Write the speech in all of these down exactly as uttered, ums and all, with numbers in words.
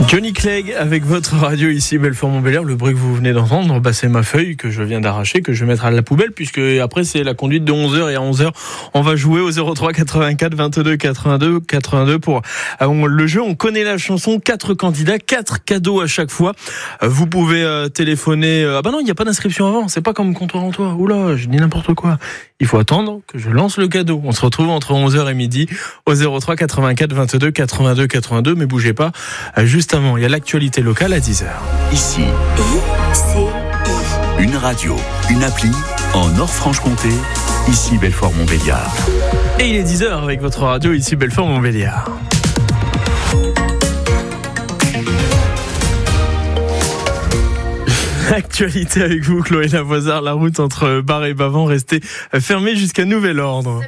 Johnny Clegg avec votre radio ici Belfort-Montbéliard. Le bruit que vous venez d'entendre, bah c'est ma feuille que je viens d'arracher, que je vais mettre à la poubelle, puisque après c'est la conduite de onze heures, et à onze heures on va jouer au zéro trois quatre-vingt-quatre vingt-deux quatre-vingt-deux quatre-vingt-deux pour euh, on, le jeu. On connaît la chanson, quatre candidats, quatre cadeaux à chaque fois. Euh, vous pouvez euh, téléphoner. Euh, ah bah non, il n'y a pas d'inscription avant. C'est pas comme comptoir en toi. Oula, je dis n'importe quoi. Il faut attendre que je lance le cadeau. On se retrouve entre onze heures et midi au zéro trois quatre-vingt-quatre vingt-deux quatre-vingt-deux quatre-vingt-deux. Mais bougez pas. Euh, juste avant, il y a l'actualité locale à dix heures. Ici, une radio, une appli en Nord-Franche-Comté. Ici Belfort-Montbéliard. Et il est dix heures avec votre radio ici Belfort-Montbéliard. Actualité avec vous, Chloé Lavoisard. La route entre Bar et Bavent restée fermée jusqu'à nouvel ordre.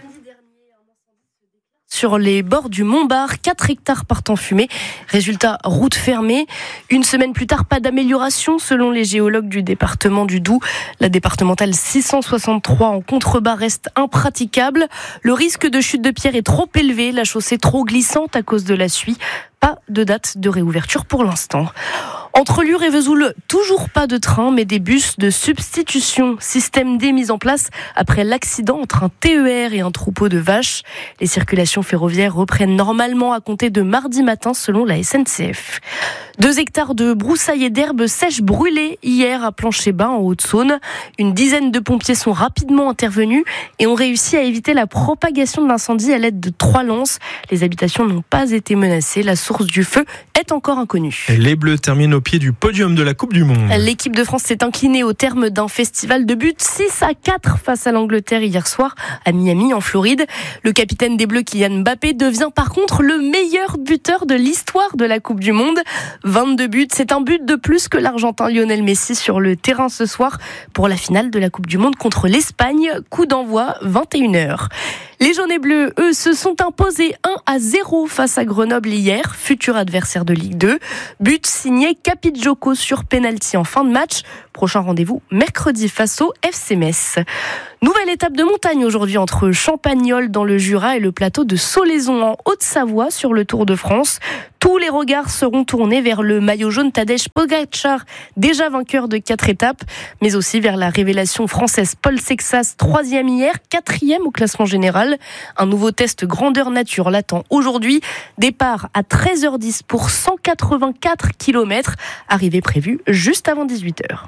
Sur les bords du Mont-Bar, quatre hectares partent en fumée. Résultat, route fermée. Une semaine plus tard, pas d'amélioration selon les géologues du département du Doubs. La départementale six cent soixante-trois en contrebas reste impraticable. Le risque de chute de pierre est trop élevé, la chaussée trop glissante à cause de la suie. Pas de date de réouverture pour l'instant. Entre Lure et Vesoul, toujours pas de train, mais des bus de substitution. Système D mis en place après l'accident entre un T E R et un troupeau de vaches. Les circulations ferroviaires reprennent normalement à compter de mardi matin selon la S N C F. Deux hectares de broussailles et d'herbes sèches brûlées hier à Plancher-Bas en Haute-Saône. Une dizaine de pompiers sont rapidement intervenus et ont réussi à éviter la propagation de l'incendie à l'aide de trois lances. Les habitations n'ont pas été menacées. La source du feu est encore inconnue. Les Bleus terminent au pied du podium de la Coupe du Monde. L'équipe de France s'est inclinée au terme d'un festival de buts six à quatre face à l'Angleterre hier soir à Miami en Floride. Le capitaine des Bleus, Kylian Mbappé, devient par contre le meilleur buteur de l'histoire de la Coupe du Monde. vingt-deux buts, c'est un but de plus que l'Argentin Lionel Messi sur le terrain ce soir pour la finale de la Coupe du Monde contre l'Espagne. Coup d'envoi vingt et une heures. Les jaunes et bleus, eux, se sont imposés un à zéro face à Grenoble hier, futur adversaire de Ligue deux. But signé Capitjoko sur pénalty en fin de match. Prochain rendez-vous mercredi face au F C Metz. Nouvelle étape de montagne aujourd'hui entre Champagnole dans le Jura et le plateau de Solaison en Haute-Savoie sur le Tour de France. Tous les regards seront tournés vers le maillot jaune Tadej Pogačar, déjà vainqueur de quatre étapes, mais aussi vers la révélation française Paul Sexas, troisième hier, quatrième au classement général. Un nouveau test grandeur nature l'attend aujourd'hui. Départ à treize heures dix pour cent quatre-vingt-quatre kilomètres. Arrivée prévue juste avant dix-huit heures.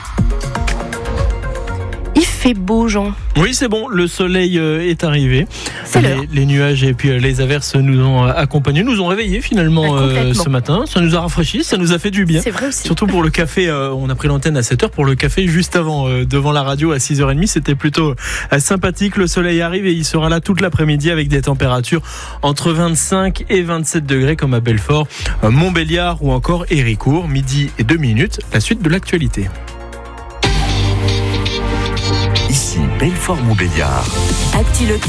Il fait beau, Jean. Oui, c'est bon, le soleil est arrivé. C'est les, l'heure. les nuages et puis les averses nous ont accompagnés, nous ont réveillés finalement euh, ce matin. Ça nous a rafraîchi, ça nous a fait du bien. C'est vrai aussi. Surtout pour le café, euh, on a pris l'antenne à sept heures pour le café juste avant, euh, devant la radio à six heures trente. C'était plutôt euh, sympathique. Le soleil arrive et il sera là toute l'après-midi avec des températures entre vingt-cinq et vingt-sept degrés comme à Belfort, euh, Montbéliard ou encore Héricourt. Midi et deux minutes, la suite de l'actualité. Ici Belfort-Montbéliard. Actu local.